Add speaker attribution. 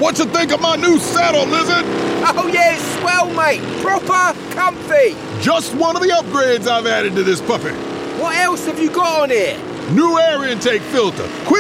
Speaker 1: What you think of my new saddle, Lizard?
Speaker 2: Oh yeah, it's swell, mate. Proper comfy.
Speaker 1: Just one of the upgrades I've added to this puppy.
Speaker 2: What else have you got on here?
Speaker 1: New air intake filter.